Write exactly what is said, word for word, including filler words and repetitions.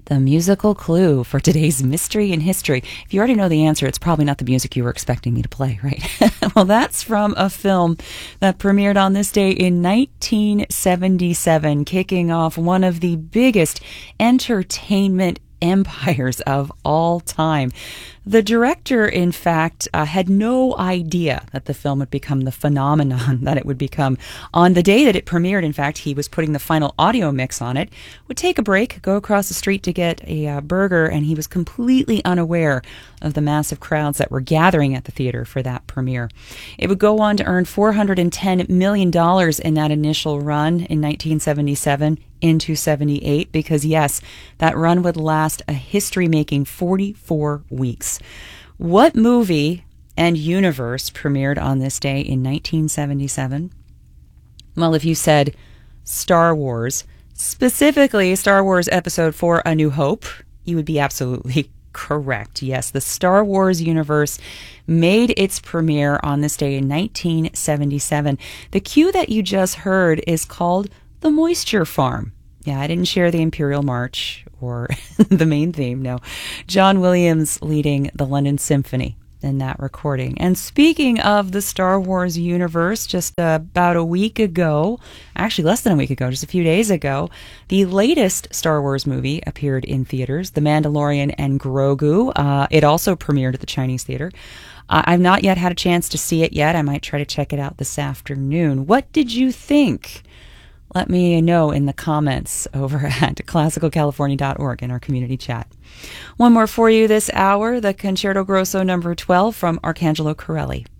The musical clue for today's Mystery in History. If you already know the answer, it's probably not the music you were expecting me to play, right? Well, that's from a film that premiered on this day in nineteen seventy-seven, kicking off one of the biggest entertainment empires of all time. The director, in fact, uh, had no idea that the film would become the phenomenon that it would become. On the day that it premiered, in fact, he was putting the final audio mix on it, would take a break, go across the street to get a uh, burger, and he was completely unaware of the massive crowds that were gathering at the theater for that premiere. It would go on to earn four hundred ten million dollars in that initial run in nineteen seventy-seven into seventy-eight, because yes, that run would last a history-making forty-four weeks. What movie and universe premiered on this day in nineteen seventy-seven? Well, if you said Star Wars, specifically Star Wars Episode four, A New Hope, you would be absolutely correct. Yes, the Star Wars universe made its premiere on this day in nineteen seventy-seven. The cue that you just heard is called The Moisture Farm. Yeah, I didn't share the Imperial March or the main theme, no. John Williams leading the London Symphony in that recording. And speaking of the Star Wars universe, just uh, about a week ago, actually less than a week ago, just a few days ago, the latest Star Wars movie appeared in theaters, The Mandalorian and Grogu. Uh, it also premiered at the Chinese Theater. Uh, I've not yet had a chance to see it yet. I might try to check it out this afternoon. What did you think? Let me know in the comments over at classical california dot org in our community chat. One more for you this hour, the Concerto Grosso number twelve from Arcangelo Corelli.